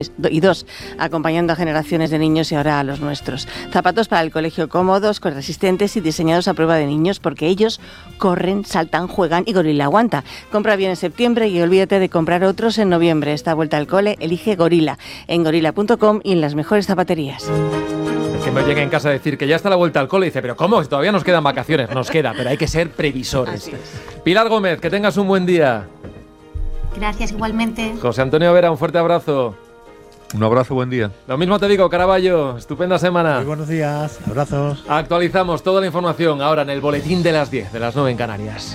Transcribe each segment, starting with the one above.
y 2, acompañando a generaciones de niños y ahora a los nuestros. Zapatos para el colegio cómodos, resistentes y diseñados a prueba de niños, porque ellos corren, saltan, juegan y Gorila aguanta. Compra bien en septiembre y olvídate de comprar otros en noviembre. Esta vuelta al cole, elige Gorila en gorila.com y en las mejores zapaterías. Que me llega en casa a decir que ya está la vuelta al cole y dice, pero ¿cómo? Todavía nos quedan vacaciones. Nos queda, pero hay que ser previsores. Pilar Gómez, que tengas un buen día. Gracias, igualmente. José Antonio Vera, un fuerte abrazo. Un abrazo, buen día. Lo mismo te digo, Caraballo, estupenda semana. Muy buenos días, abrazos. Actualizamos toda la información ahora en el boletín de las 10, de las 9 en Canarias.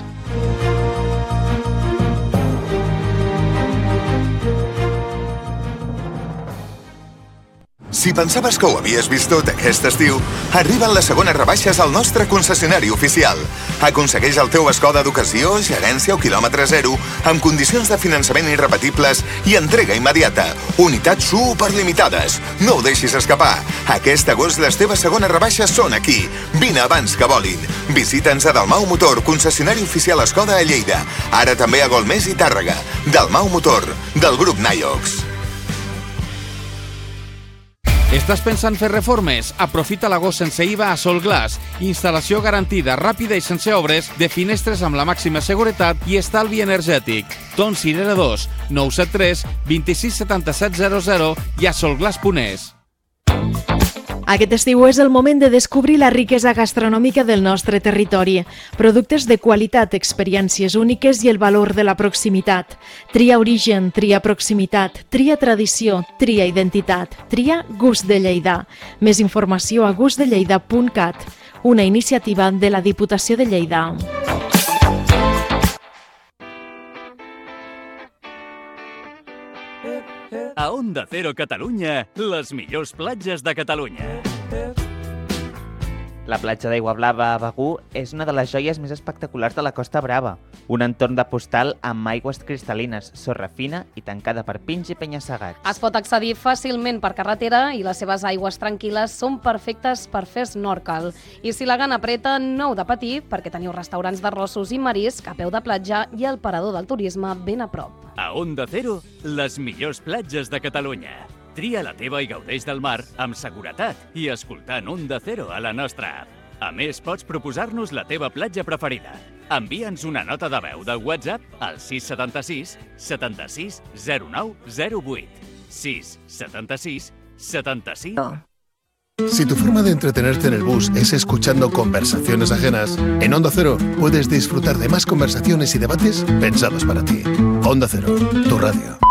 Si pensaves que ho havies vist tot aquest estiu, arriben les segones rebaixes al nostre concessionari oficial. Aconsegueix el teu Skoda d'ocasió, gerència o quilòmetre zero, amb condicions de finançament irrepetibles i entrega immediata. Unitats superlimitades. No ho deixis escapar. Aquest agost les teves segones rebaixes són aquí. Vine abans que volin. Visita'ns a Dalmau Motor, concessionari oficial Skoda a Lleida. Ara també a Golmés i Tàrrega. Dalmau Motor, del grup Naiox. Estàs pensant fer reformes? Aprofita l'agost sense IVA a Solglass. Instal·lació garantida, ràpida i sense obres, de finestres amb la màxima seguretat i estalvi energètic. Ton Cirera 2, 973 26 77 00 i a solglass.es. Aquest estiu és el moment de descobrir la riquesa gastronòmica del nostre territori. Productes de qualitat, experiències úniques i el valor de la proximitat. Tria origen, tria proximitat, tria tradició, tria identitat, tria Gust de Lleida. Més informació a gustdelleida.cat, una iniciativa de la Diputació de Lleida. A Onda Cero Catalunya, les millors platges de Catalunya. La platja d'Aigua Blava a Begur és una de les joies més espectaculars de la Costa Brava. Un entorn de postal amb aigües cristal·lines, sorra fina i tancada per pins i penya-segats. Es pot accedir fàcilment per carretera i les seves aigües tranquil·les són perfectes per fer snorkel. I si la gana apreta, no heu de patir, perquè teniu restaurants d'arrossos i marisc a peu de platja i el parador del turisme ben a prop. A Onda Cero, les millors platges de Catalunya. Tria la teva i gaudeix del mar amb seguretat i escoltant Onda Cero a la nostra app. A més, pots proposar-nos la teva platja preferida. Envia'ns una nota de veu de WhatsApp al 676 76 09 08. 676 76... Si tu forma de entretenerte en el bus es escuchando conversaciones ajenas, en Onda Cero puedes disfrutar de más conversaciones y debates pensados para ti. Onda Cero, tu radio.